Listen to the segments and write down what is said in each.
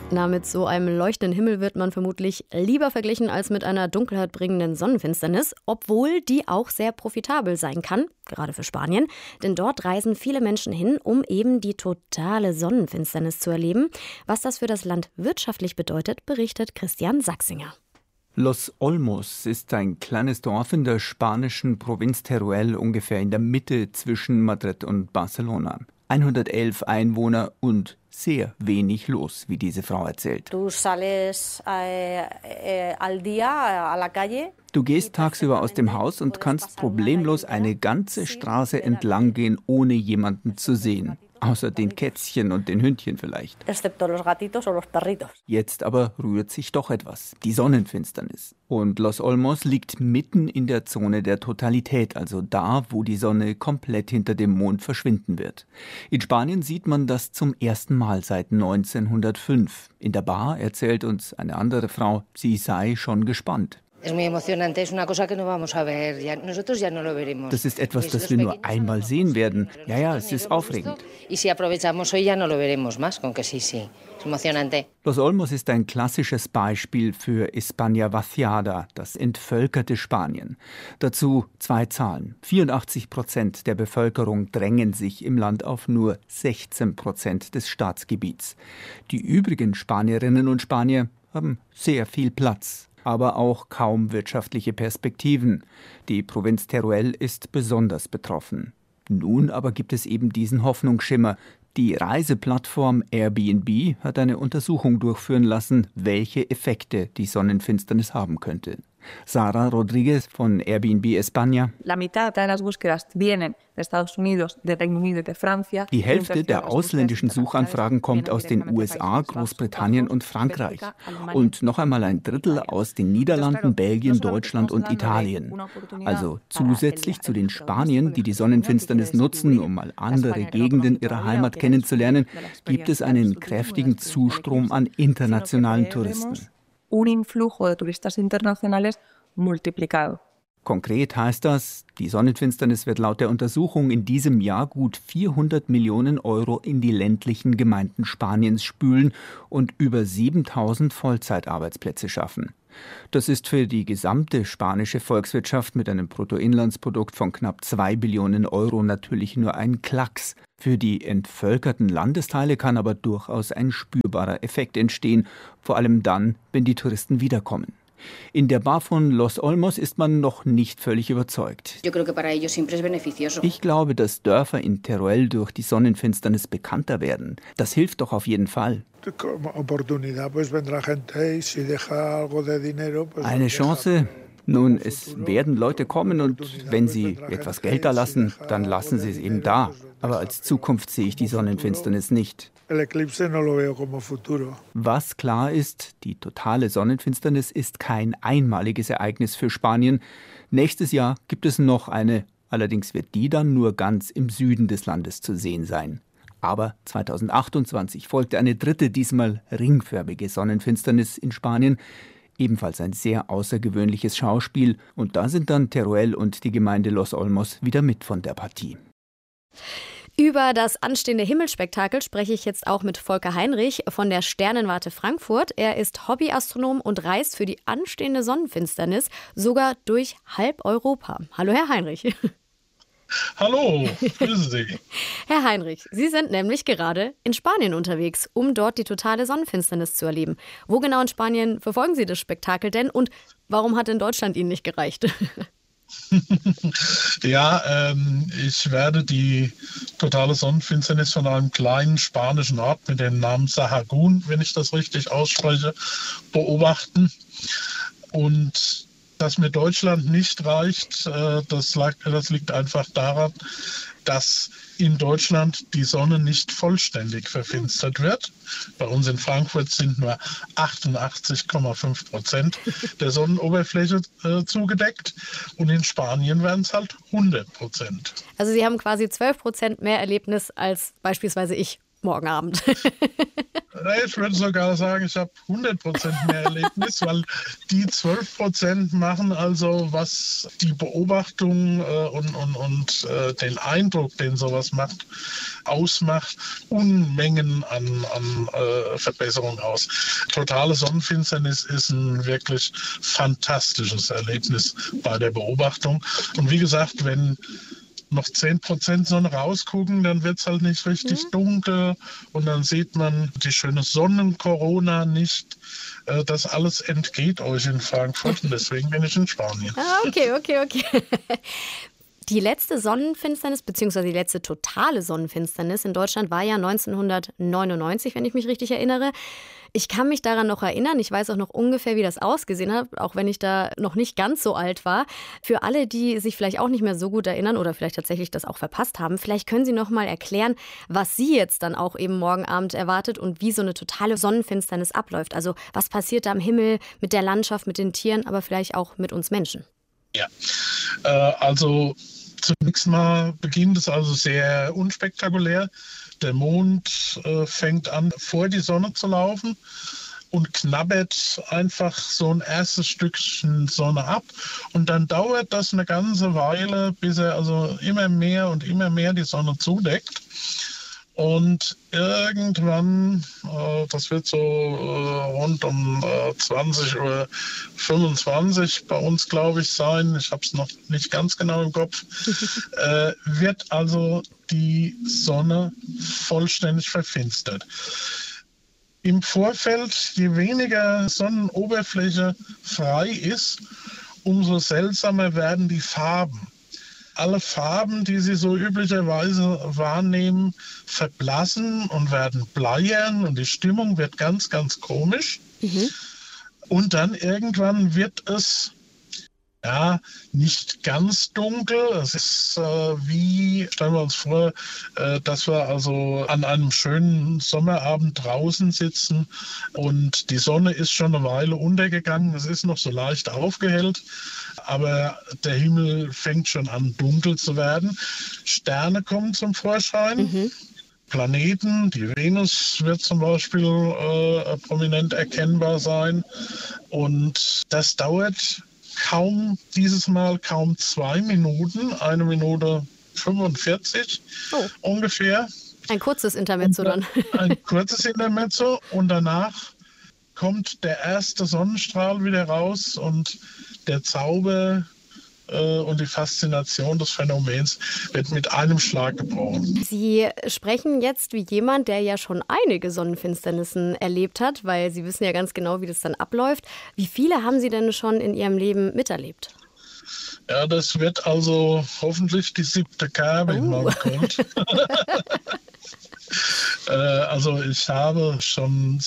Na, mit so einem leuchtenden Himmel wird man vermutlich lieber verglichen als mit einer Dunkelheit bringenden Sonnenfinsternis, obwohl die auch sehr profitabel sein kann, gerade für Spanien. Denn dort reisen viele Menschen hin, um eben die totale Sonnenfinsternis zu erleben. Was das für das Land wirtschaftlich bedeutet, berichtet Christian Sachsinger. Los Olmos ist ein kleines Dorf in der spanischen Provinz Teruel, ungefähr in der Mitte zwischen Madrid und Barcelona. 111 Einwohner und sehr wenig los, wie diese Frau erzählt. Du gehst tagsüber aus dem Haus und kannst problemlos eine ganze Straße entlang gehen, ohne jemanden zu sehen. Außer den Kätzchen und den Hündchen vielleicht. Jetzt aber rührt sich doch etwas, die Sonnenfinsternis. Und Los Olmos liegt mitten in der Zone der Totalität, also da, wo die Sonne komplett hinter dem Mond verschwinden wird. In Spanien sieht man das zum ersten Mal seit 1905. In der Bar erzählt uns eine andere Frau, sie sei schon gespannt. Das ist etwas, das wir nur einmal sehen werden. Ja, es ist aufregend. Los Olmos ist ein klassisches Beispiel für España vaciada, das entvölkerte Spanien. Dazu 2 Zahlen. 84% der Bevölkerung drängen sich im Land auf nur 16% des Staatsgebiets. Die übrigen Spanierinnen und Spanier haben sehr viel Platz, aber auch kaum wirtschaftliche Perspektiven. Die Provinz Teruel ist besonders betroffen. Nun aber gibt es eben diesen Hoffnungsschimmer. Die Reiseplattform Airbnb hat eine Untersuchung durchführen lassen, welche Effekte die Sonnenfinsternis haben könnte. Sara Rodriguez von Airbnb España. Die Hälfte der ausländischen Suchanfragen kommt aus den USA, Großbritannien und Frankreich. Und noch einmal ein Drittel aus den Niederlanden, Belgien, Deutschland und Italien. Also zusätzlich zu den Spaniern, die die Sonnenfinsternis nutzen, um mal andere Gegenden ihrer Heimat kennenzulernen, gibt es einen kräftigen Zustrom an internationalen Touristen. Un influjo de turistas internacionales multiplicado. Konkret heißt das, die Sonnenfinsternis wird laut der Untersuchung in diesem Jahr gut 400 Millionen Euro in die ländlichen Gemeinden Spaniens spülen und über 7.000 Vollzeitarbeitsplätze schaffen. Das ist für die gesamte spanische Volkswirtschaft mit einem Bruttoinlandsprodukt von knapp 2 Billionen Euro natürlich nur ein Klacks. Für die entvölkerten Landesteile kann aber durchaus ein spürbarer Effekt entstehen, vor allem dann, wenn die Touristen wiederkommen. In der Bar von Los Olmos ist man noch nicht völlig überzeugt. Ich glaube, dass Dörfer in Teruel durch die Sonnenfinsternis bekannter werden. Das hilft doch auf jeden Fall. Eine Chance? Nun, es werden Leute kommen und wenn sie etwas Geld da lassen, dann lassen sie es eben da. Aber als Zukunft sehe ich die Sonnenfinsternis nicht. Was klar ist, die totale Sonnenfinsternis ist kein einmaliges Ereignis für Spanien. Nächstes Jahr gibt es noch eine, allerdings wird die dann nur ganz im Süden des Landes zu sehen sein. Aber 2028 folgte eine dritte, diesmal ringförmige Sonnenfinsternis in Spanien. Ebenfalls ein sehr außergewöhnliches Schauspiel. Und da sind dann Teruel und die Gemeinde Los Olmos wieder mit von der Partie. Über das anstehende Himmelsspektakel spreche ich jetzt auch mit Volker Heinrich von der Sternenwarte Frankfurt. Er ist Hobbyastronom und reist für die anstehende Sonnenfinsternis sogar durch halb Europa. Hallo, Herr Heinrich. Hallo, grüße Sie. Herr Heinrich, Sie sind nämlich gerade in Spanien unterwegs, um dort die totale Sonnenfinsternis zu erleben. Wo genau in Spanien verfolgen Sie das Spektakel denn und warum hat in Deutschland Ihnen nicht gereicht? Ja, ich werde die totale Sonnenfinsternis von einem kleinen spanischen Ort mit dem Namen Sahagún, wenn ich das richtig ausspreche, beobachten. Und dass mir Deutschland nicht reicht, das liegt einfach daran, dass in Deutschland die Sonne nicht vollständig verfinstert wird. Bei uns in Frankfurt sind nur 88,5% der Sonnenoberfläche zugedeckt und in Spanien wären es halt 100%. Also Sie haben quasi 12% mehr Erlebnis als beispielsweise ich morgen Abend. Ich würde sogar sagen, ich habe 100% mehr Erlebnis, weil die 12% machen also, was die Beobachtung und den Eindruck, den sowas macht, ausmacht, Unmengen an Verbesserung aus. Totale Sonnenfinsternis ist ein wirklich fantastisches Erlebnis bei der Beobachtung. Und wie gesagt, wenn noch 10% Sonne rausgucken, dann wird es halt nicht richtig dunkel und dann sieht man die schöne Sonnenkorona nicht. Das alles entgeht euch in Frankfurt und deswegen bin ich in Spanien. Okay. Die letzte Sonnenfinsternis, beziehungsweise die letzte totale Sonnenfinsternis in Deutschland war ja 1999, wenn ich mich richtig erinnere. Ich kann mich daran noch erinnern, ich weiß auch noch ungefähr, wie das ausgesehen hat, auch wenn ich da noch nicht ganz so alt war. Für alle, die sich vielleicht auch nicht mehr so gut erinnern oder vielleicht tatsächlich das auch verpasst haben, vielleicht können Sie noch mal erklären, was Sie jetzt dann auch eben morgen Abend erwartet und wie so eine totale Sonnenfinsternis abläuft. Also was passiert da am Himmel mit der Landschaft, mit den Tieren, aber vielleicht auch mit uns Menschen? Ja, also zunächst mal beginnt es also sehr unspektakulär. Der Mond fängt an, vor die Sonne zu laufen und knabbert einfach so ein erstes Stückchen Sonne ab. Und dann dauert das eine ganze Weile, bis er also immer mehr und immer mehr die Sonne zudeckt. Und irgendwann, das wird so rund um 20:25 Uhr bei uns, glaube ich, sein, ich habe es noch nicht ganz genau im Kopf, wird also die Sonne vollständig verfinstert. Im Vorfeld, je weniger Sonnenoberfläche frei ist, umso seltsamer werden die Farben. Alle Farben, die Sie so üblicherweise wahrnehmen, verblassen und werden bleiern und die Stimmung wird ganz, ganz komisch. Und dann irgendwann wird es nicht ganz dunkel. Es ist wie, stellen wir uns vor, dass wir also an einem schönen Sommerabend draußen sitzen und die Sonne ist schon eine Weile untergegangen. Es ist noch so leicht aufgehellt, aber der Himmel fängt schon an, dunkel zu werden. Sterne kommen zum Vorschein. Planeten, die Venus wird zum Beispiel prominent erkennbar sein. Und das dauert dieses Mal kaum 2 Minuten, 1 Minute 45 ungefähr. Ein kurzes Intermezzo dann. Ein kurzes Intermezzo und danach kommt der erste Sonnenstrahl wieder raus und der Zauber und die Faszination des Phänomens wird mit einem Schlag gebrochen. Sie sprechen jetzt wie jemand, der ja schon einige Sonnenfinsternissen erlebt hat, weil Sie wissen ja ganz genau, wie das dann abläuft. Wie viele haben Sie denn schon in Ihrem Leben miterlebt? Ja, das wird also hoffentlich die 7. Kerbe in meinem Kult. Also ich habe schon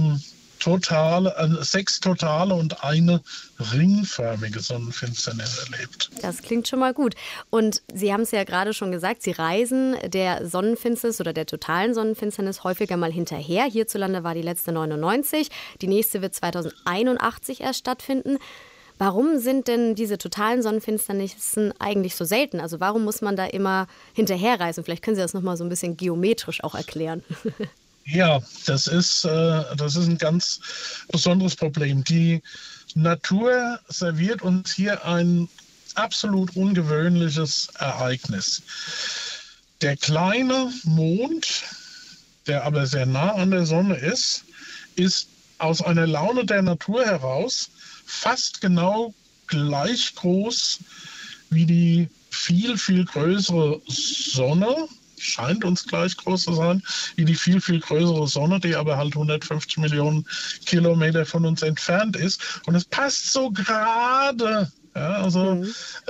6 totale und eine ringförmige Sonnenfinsternis erlebt. Das klingt schon mal gut. Und Sie haben es ja gerade schon gesagt, Sie reisen der Sonnenfinsternis oder der totalen Sonnenfinsternis häufiger mal hinterher. Hierzulande war die letzte 99, die nächste wird 2081 erst stattfinden. Warum sind denn diese totalen Sonnenfinsternissen eigentlich so selten? Also warum muss man da immer hinterherreisen? Vielleicht können Sie das nochmal so ein bisschen geometrisch auch erklären. Ja, das ist ein ganz besonderes Problem. Die Natur serviert uns hier ein absolut ungewöhnliches Ereignis. Der kleine Mond, der aber sehr nah an der Sonne ist aus einer Laune der Natur heraus fast genau gleich groß wie die viel, viel größere Sonne. Scheint uns gleich groß zu sein, wie die viel, viel größere Sonne, die aber halt 150 Millionen Kilometer von uns entfernt ist. Und es passt so gerade. Ja, also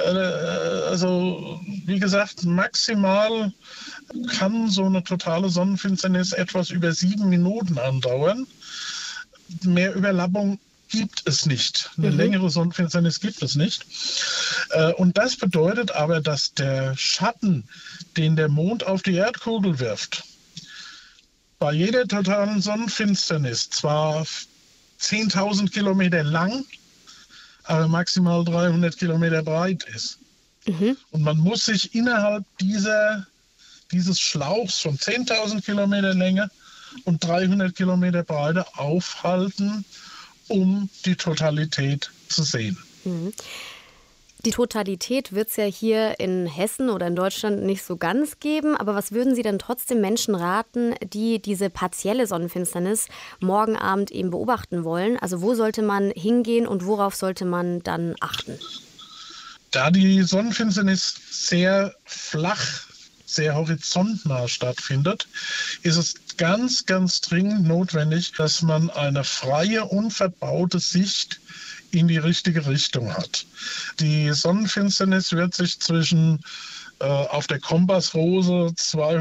wie gesagt, maximal kann so eine totale Sonnenfinsternis etwas über 7 Minuten andauern. Mehr Überlappung gibt es nicht. Eine längere Sonnenfinsternis gibt es nicht. Und das bedeutet aber, dass der Schatten, den der Mond auf die Erdkugel wirft, bei jeder totalen Sonnenfinsternis zwar 10.000 Kilometer lang, aber maximal 300 Kilometer breit ist. Und man muss sich innerhalb dieser dieses Schlauchs von 10.000 Kilometer Länge und 300 Kilometer Breite aufhalten, um die Totalität zu sehen. Die Totalität wird es ja hier in Hessen oder in Deutschland nicht so ganz geben. Aber was würden Sie denn trotzdem Menschen raten, die diese partielle Sonnenfinsternis morgen Abend eben beobachten wollen? Also wo sollte man hingehen und worauf sollte man dann achten? Da die Sonnenfinsternis sehr flach, sehr horizontnah stattfindet, ist es ganz, ganz dringend notwendig, dass man eine freie, unverbaute Sicht in die richtige Richtung hat. Die Sonnenfinsternis wird sich auf der Kompassrose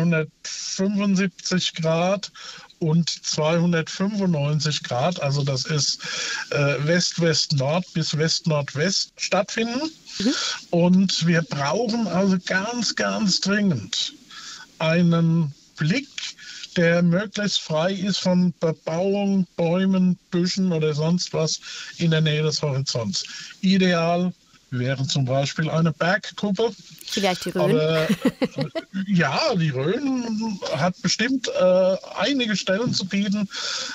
275 Grad und 295 Grad, also das ist West-West-Nord bis West-Nordwest stattfinden. Und wir brauchen also ganz, ganz dringend einen Blick, der möglichst frei ist von Bebauung, Bäumen, Büschen oder sonst was in der Nähe des Horizonts. Ideal wäre zum Beispiel eine Bergkuppe. Vielleicht die Rhön. Aber, ja, die Rhön hat bestimmt einige Stellen zu bieten.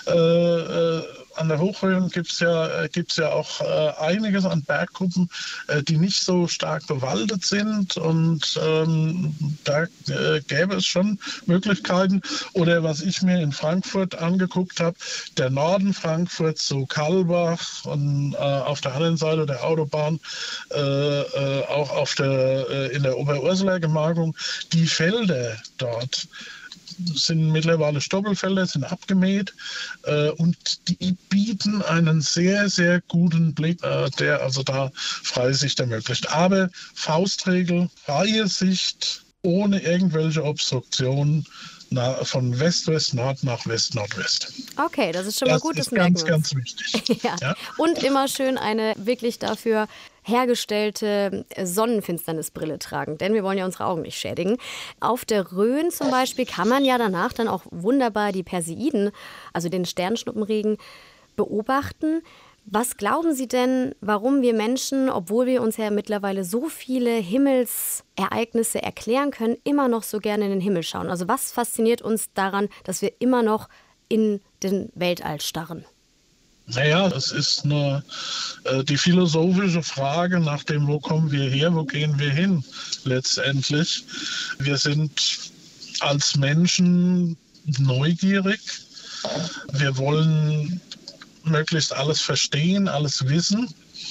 An der Hochrhön gibt's ja auch einiges an Bergkuppen, die nicht so stark bewaldet sind. Und da gäbe es schon Möglichkeiten. Oder was ich mir in Frankfurt angeguckt habe, der Norden Frankfurts, so Kalbach und auf der anderen Seite der Autobahn, auch in der Oberursula-Gemarkung, die Felder dort sind mittlerweile Stoppelfelder, sind abgemäht und die bieten einen sehr, sehr guten Blick, der also da freie Sicht ermöglicht. Aber Faustregel, freie Sicht ohne irgendwelche Obstruktionen von West-West-Nord nach West-Nordwest. Okay, das ist schon mal gut, das ist ganz wichtig. Ja. Ja? Und immer schön eine wirklich dafür hergestellte Sonnenfinsternisbrille tragen, denn wir wollen ja unsere Augen nicht schädigen. Auf der Rhön zum Beispiel kann man ja danach dann auch wunderbar die Perseiden, also den Sternschnuppenregen, beobachten. Was glauben Sie denn, warum wir Menschen, obwohl wir uns ja mittlerweile so viele Himmelsereignisse erklären können, immer noch so gerne in den Himmel schauen? Also was fasziniert uns daran, dass wir immer noch in den Weltall starren? Naja, das ist die philosophische Frage nach dem, wo kommen wir her, wo gehen wir hin letztendlich. Wir sind als Menschen neugierig. Wir wollen möglichst alles verstehen, alles wissen.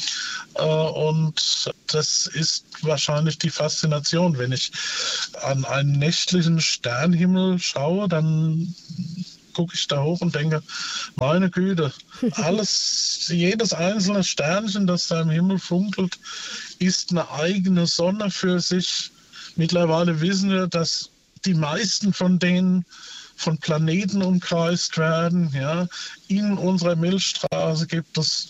Und das ist wahrscheinlich die Faszination. Wenn ich an einen nächtlichen Sternhimmel schaue, dann gucke ich da hoch und denke, meine Güte, jedes einzelne Sternchen, das da im Himmel funkelt, ist eine eigene Sonne für sich. Mittlerweile wissen wir, dass die meisten von denen von Planeten umkreist werden. Ja. In unserer Milchstraße gibt es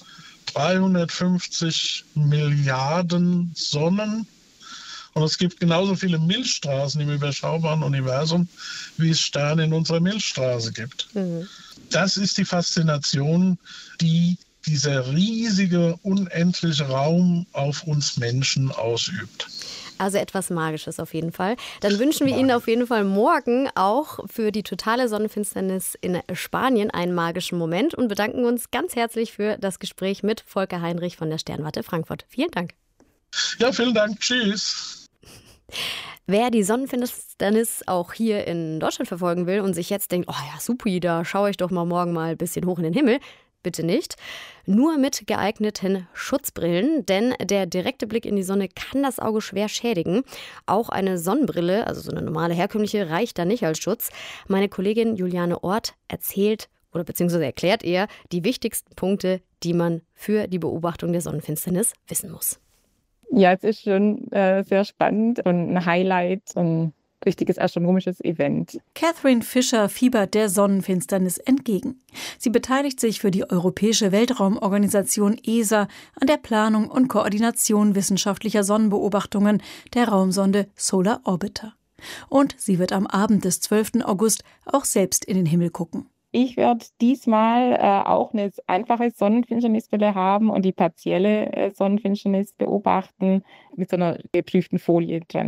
350 Milliarden Sonnen. Und es gibt genauso viele Milchstraßen im überschaubaren Universum, wie es Sterne in unserer Milchstraße gibt. Das ist die Faszination, die dieser riesige, unendliche Raum auf uns Menschen ausübt. Also etwas Magisches auf jeden Fall. Dann wünschen wir Ihnen auf jeden Fall morgen auch für die totale Sonnenfinsternis in Spanien einen magischen Moment und bedanken uns ganz herzlich für das Gespräch mit Volker Heinrich von der Sternwarte Frankfurt. Vielen Dank. Ja, vielen Dank. Tschüss. Wer die Sonnenfinsternis auch hier in Deutschland verfolgen will und sich jetzt denkt, oh ja, supi, da schaue ich doch morgen mal ein bisschen hoch in den Himmel, bitte nicht. Nur mit geeigneten Schutzbrillen, denn der direkte Blick in die Sonne kann das Auge schwer schädigen. Auch eine Sonnenbrille, also so eine normale herkömmliche, reicht da nicht als Schutz. Meine Kollegin Juliane Ort erzählt oder beziehungsweise erklärt ihr die wichtigsten Punkte, die man für die Beobachtung der Sonnenfinsternis wissen muss. Ja, es ist schon sehr spannend und ein Highlight, ein richtiges astronomisches Event. Catherine Fischer fiebert der Sonnenfinsternis entgegen. Sie beteiligt sich für die Europäische Weltraumorganisation ESA an der Planung und Koordination wissenschaftlicher Sonnenbeobachtungen der Raumsonde Solar Orbiter. Und sie wird am Abend des 12. August auch selbst in den Himmel gucken. Ich werde diesmal auch eine einfache Sonnenfinsternisbrille haben und die partielle Sonnenfinsternis beobachten mit so einer geprüften Folie dran.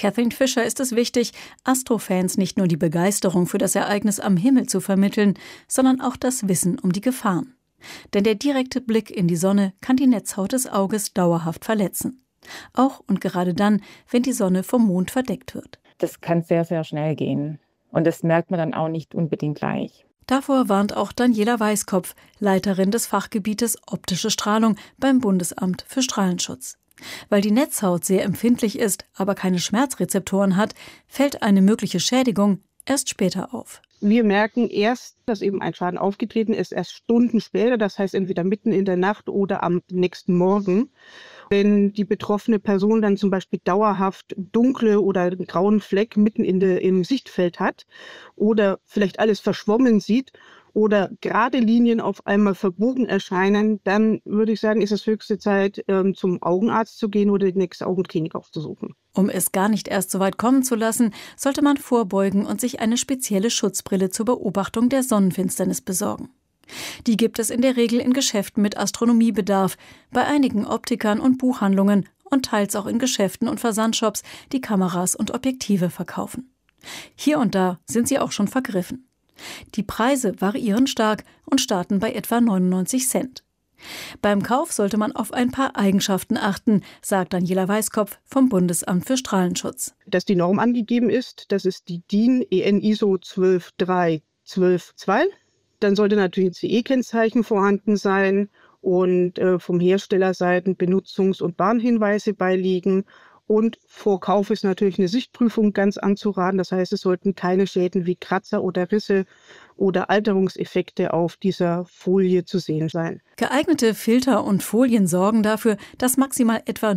Catherine Fisher ist es wichtig, Astrofans nicht nur die Begeisterung für das Ereignis am Himmel zu vermitteln, sondern auch das Wissen um die Gefahren. Denn der direkte Blick in die Sonne kann die Netzhaut des Auges dauerhaft verletzen. Auch und gerade dann, wenn die Sonne vom Mond verdeckt wird. Das kann sehr, sehr schnell gehen. Und das merkt man dann auch nicht unbedingt gleich. Davor warnt auch Daniela Weiskopf, Leiterin des Fachgebietes Optische Strahlung beim Bundesamt für Strahlenschutz. Weil die Netzhaut sehr empfindlich ist, aber keine Schmerzrezeptoren hat, fällt eine mögliche Schädigung erst später auf. Wir merken erst, dass eben ein Schaden aufgetreten ist, erst Stunden später, das heißt entweder mitten in der Nacht oder am nächsten Morgen. Wenn die betroffene Person dann zum Beispiel dauerhaft dunkle oder einen grauen Fleck mitten im Sichtfeld hat oder vielleicht alles verschwommen sieht oder gerade Linien auf einmal verbogen erscheinen, dann würde ich sagen, ist es höchste Zeit, zum Augenarzt zu gehen oder die nächste Augenklinik aufzusuchen. Um es gar nicht erst so weit kommen zu lassen, sollte man vorbeugen und sich eine spezielle Schutzbrille zur Beobachtung der Sonnenfinsternis besorgen. Die gibt es in der Regel in Geschäften mit Astronomiebedarf, bei einigen Optikern und Buchhandlungen und teils auch in Geschäften und Versandshops, die Kameras und Objektive verkaufen. Hier und da sind sie auch schon vergriffen. Die Preise variieren stark und starten bei etwa 99 Cent. Beim Kauf sollte man auf ein paar Eigenschaften achten, sagt Daniela Weiskopf vom Bundesamt für Strahlenschutz. Dass die Norm angegeben ist, das ist die DIN EN ISO 12312. Dann sollte natürlich ein CE-Kennzeichen vorhanden sein und vom Herstellerseiten Benutzungs- und Warnhinweise beiliegen. Und vor Kauf ist natürlich eine Sichtprüfung ganz anzuraten. Das heißt, es sollten keine Schäden wie Kratzer oder Risse oder Alterungseffekte auf dieser Folie zu sehen sein. Geeignete Filter und Folien sorgen dafür, dass maximal etwa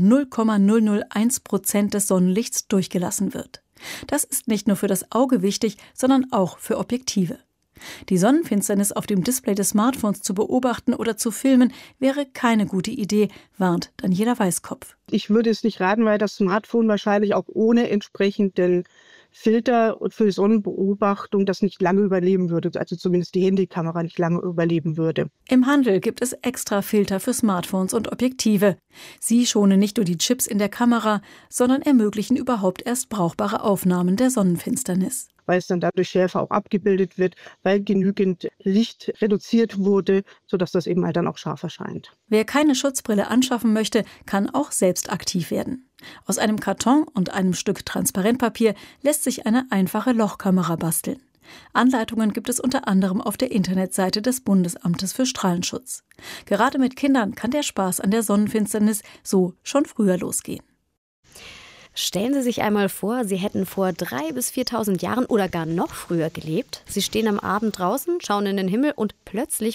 0,001% des Sonnenlichts durchgelassen wird. Das ist nicht nur für das Auge wichtig, sondern auch für Objektive. Die Sonnenfinsternis auf dem Display des Smartphones zu beobachten oder zu filmen, wäre keine gute Idee, warnt Daniela Weiskopf. Ich würde es nicht raten, weil das Smartphone wahrscheinlich auch ohne entsprechenden Filter und für die Sonnenbeobachtung das nicht lange überleben würde, also zumindest die Handykamera nicht lange überleben würde. Im Handel gibt es extra Filter für Smartphones und Objektive. Sie schonen nicht nur die Chips in der Kamera, sondern ermöglichen überhaupt erst brauchbare Aufnahmen der Sonnenfinsternis. Weil es dann dadurch schärfer auch abgebildet wird, weil genügend Licht reduziert wurde, sodass das eben halt dann auch scharf erscheint. Wer keine Schutzbrille anschaffen möchte, kann auch selbst aktiv werden. Aus einem Karton und einem Stück Transparentpapier lässt sich eine einfache Lochkamera basteln. Anleitungen gibt es unter anderem auf der Internetseite des Bundesamtes für Strahlenschutz. Gerade mit Kindern kann der Spaß an der Sonnenfinsternis so schon früher losgehen. Stellen Sie sich einmal vor, Sie hätten vor 3.000 bis 4.000 Jahren oder gar noch früher gelebt. Sie stehen am Abend draußen, schauen in den Himmel und plötzlich